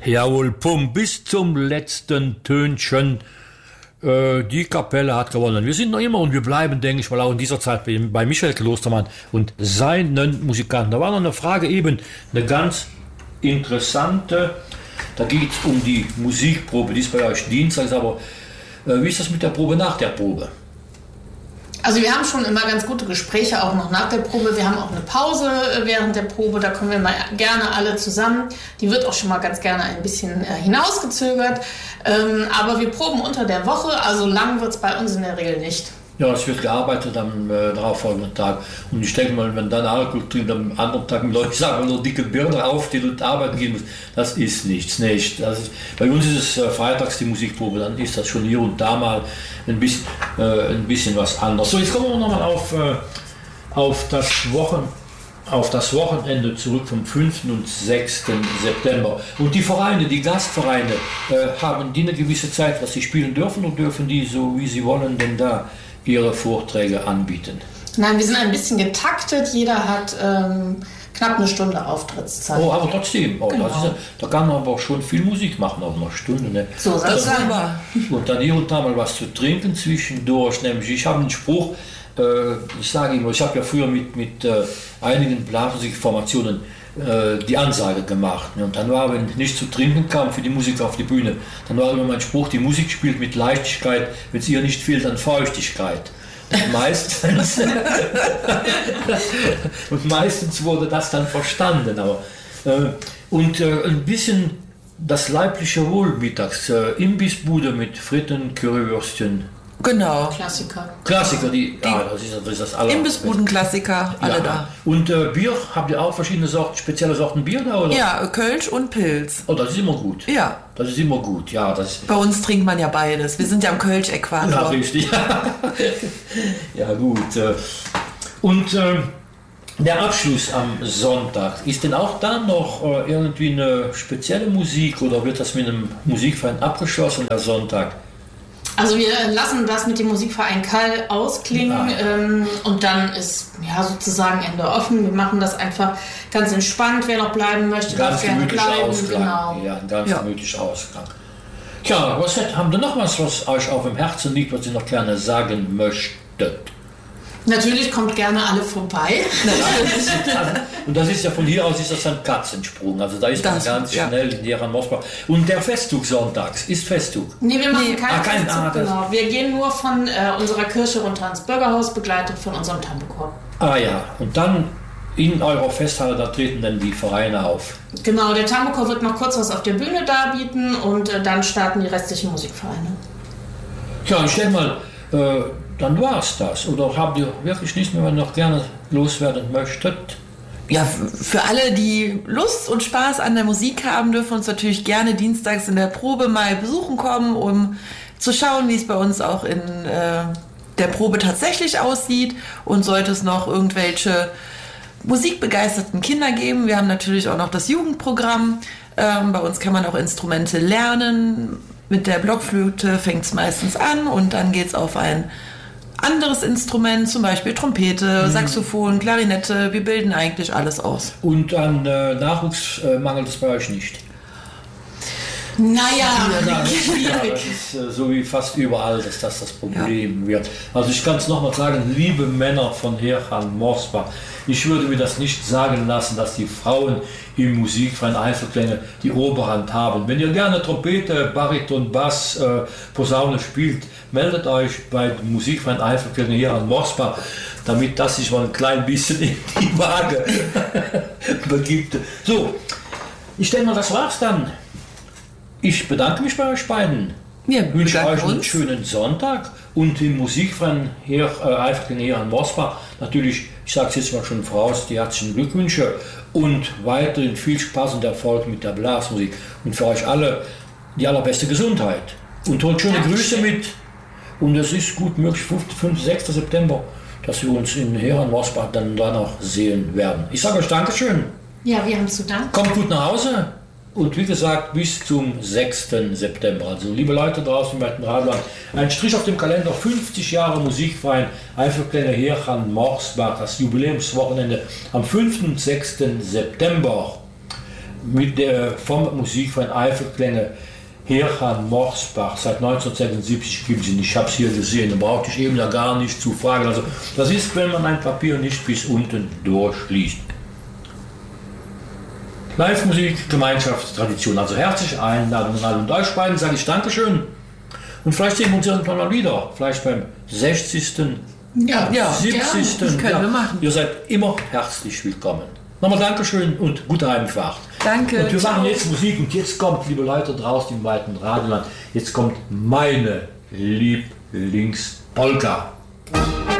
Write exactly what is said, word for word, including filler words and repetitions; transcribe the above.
Jawohl, pum, bis zum letzten Tönchen. Äh, die Kapelle hat gewonnen. Wir sind noch immer und wir bleiben, denke ich mal, auch in dieser Zeit bei, bei Michael Klostermann und seinen Musikanten. Da war noch eine Frage eben, eine ganz interessante. Da geht es um die Musikprobe, die ist bei euch Dienstag, aber äh, wie ist das mit der Probe nach der Probe? Also wir haben schon immer ganz gute Gespräche, auch noch nach der Probe. Wir haben auch eine Pause während der Probe, da kommen wir mal gerne alle zusammen. Die wird auch schon mal ganz gerne ein bisschen äh, hinausgezögert. Ähm, aber wir proben unter der Woche, also lang wird es bei uns in der Regel nicht. Ja, es wird gearbeitet am äh, darauffolgenden Tag. Und ich denke mal, wenn dann Alkohol trinkt, am anderen Tag Leute sagen, nur dicke Birne aufstehen und arbeiten gehen muss, das ist nichts. Nicht. Das ist, bei uns ist es äh, freitags die Musikprobe, dann ist das schon hier und da mal ein bisschen, äh, ein bisschen was anderes. So, jetzt kommen wir nochmal auf, äh, auf, das Wochen, auf das Wochenende zurück vom fünften und sechsten September. Und die Vereine, die Gastvereine, äh, haben die eine gewisse Zeit, was sie spielen dürfen, oder dürfen die, so wie sie wollen, denn da ihre Vorträge anbieten? Nein, wir sind ein bisschen getaktet. Jeder hat ähm, knapp eine Stunde Auftrittszeit. Oh, aber trotzdem. Oh, genau. das ist ja, da kann man aber auch schon viel Musik machen auf einer Stunde. Ne? So, das ist aber. Und dann hier und da mal was zu trinken zwischendurch. Nämlich, ich habe einen Spruch, äh, ich sage immer, ich habe ja früher mit, mit äh, einigen Blasmusikformationen äh, die Ansage gemacht. Ne? Und dann war, wenn nicht zu trinken kam für die Musik auf die Bühne, dann war immer mein Spruch, die Musik spielt mit Leichtigkeit, wenn es ihr nicht fehlt, dann Feuchtigkeit. Und meistens, und meistens wurde das dann verstanden. Aber, äh, und äh, ein bisschen das leibliche Wohl mittags. Äh, Imbissbude mit Fritten, Currywürstchen. Genau. Klassiker. Klassiker, die, die ja, das ist, das ist das aller. Imbissbuden-Klassiker, alle ja. da. Und äh, Bier, habt ihr auch verschiedene Sorten, spezielle Sorten Bier da? Oder? Ja, Kölsch und Pilz. Oh, das ist immer gut. Ja. Das ist immer gut, ja. Das Bei uns trinkt man ja beides. Wir sind ja am Kölsch-Äquator. Ja, richtig. Ja, gut. Und äh, der Abschluss am Sonntag, ist denn auch da noch äh, irgendwie eine spezielle Musik oder wird das mit einem Musikverein abgeschlossen, der Sonntag? Also wir lassen das mit dem Musikverein Kall ausklingen Ah. ähm, und dann ist ja sozusagen Ende offen. Wir machen das einfach ganz entspannt. Wer noch bleiben möchte, darf Ganz gerne gemütlicher bleiben. Ausklang. Genau. Ja, ein ganz Ja. gemütlicher Ausklang. Tja, was hat, haben Sie noch was, was euch auf dem Herzen liegt, was Sie noch gerne sagen möchtet? Natürlich kommt gerne alle vorbei. Und das ist ja von hier aus ist das ein Katzensprung. Also da ist man Das, ganz ja. schnell in deren Mosbach. Und der Festzug sonntags ist Festzug. Nee, wir machen Nee, keinen ah, kein- Festzug, ah, das- genau. Wir gehen nur von äh, unserer Kirche runter ins Bürgerhaus, begleitet von unserem Tambechor. Ah ja, und dann in eurer Festhalle, da treten dann die Vereine auf. Genau, der Tambechor wird noch kurz was auf der Bühne darbieten und äh, dann starten die restlichen Musikvereine. Ja, ich denke mal, äh, dann war es das. Oder habt ihr wirklich nichts mehr, was ihr noch gerne loswerden möchtet? Ja, f- für alle, die Lust und Spaß an der Musik haben, dürfen uns natürlich gerne dienstags in der Probe mal besuchen kommen, um zu schauen, wie es bei uns auch in äh, der Probe tatsächlich aussieht. Und sollte es noch irgendwelche musikbegeisterten Kinder geben, wir haben natürlich auch noch das Jugendprogramm. Ähm, bei uns kann man auch Instrumente lernen. Mit der Blockflöte fängt es meistens an und dann geht es auf ein anderes Instrument, zum Beispiel Trompete, Saxophon, Klarinette. Wir bilden eigentlich alles aus. Und an äh, Nachwuchs äh, mangelt es bei euch nicht? Naja, Ja, das schwierig. ist äh, so wie fast überall, dass das das Problem wird. Also ich kann es nochmal sagen, liebe Männer von Herchan Mosbach, ich würde mir das nicht sagen lassen, dass die Frauen im Musikverein Eifelklänge die Oberhand haben. Wenn ihr gerne Trompete, Bariton, Bass, äh, Posaune spielt, meldet euch bei dem Musikverein Eifelklänge hier an Mosbach, damit das sich mal ein klein bisschen in die Waage begibt. So, ich denke mal, das war's dann. Ich bedanke mich bei euch beiden. Wir Wünsche bedanken euch einen uns. schönen Sonntag und im Musikverein hier äh, einfach hier an Mosbach natürlich, ich sage es jetzt mal schon voraus, die herzlichen Glückwünsche und weiterhin viel Spaß und Erfolg mit der Blasmusik und für euch alle die allerbeste Gesundheit und holt schöne Dankeschön. Grüße mit und es ist gut möglich, fünften, sechsten September, dass wir uns in Herren Mosbach dann danach sehen werden. Ich sage euch Dankeschön, Ja, wir haben zu danken. kommt gut nach Hause. Und wie gesagt, bis zum sechsten September. Also liebe Leute draußen bei den Radlern, ein Strich auf dem Kalender, fünfzig Jahre Musikverein Eifelklänge Herchan Mosbach, das Jubiläumswochenende am fünften und sechsten September. mit der vom Musikverein Eifelklänge Herchan Morsbach, seit neunzehnhundertsechsundsiebzig gibt es ihn, ich habe es hier gesehen, da brauchte ich eben da gar nicht zu fragen. Also das ist, wenn man ein Papier nicht bis unten durchliest. Live-Musik, Gemeinschaftstradition, also herzliche Einladung an alle. Und euch beiden sage ich Dankeschön und vielleicht sehen wir uns irgendwann mal wieder, vielleicht beim sechzigsten Ja, Ja, siebzigsten das können Ja, wir machen. ihr seid immer herzlich willkommen. Nochmal Dankeschön und gute Heimfahrt. Danke. Und wir ciao. machen jetzt Musik und jetzt kommt, liebe Leute draußen im weiten Radioland, jetzt kommt meine Lieblingspolka.